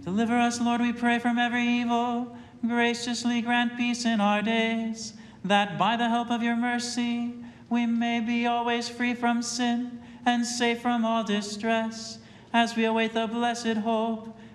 Deliver us, Lord, we pray, from every evil. Graciously grant peace in our days, that by the help of your mercy we may be always free from sin and safe from all distress, as we await the blessed hope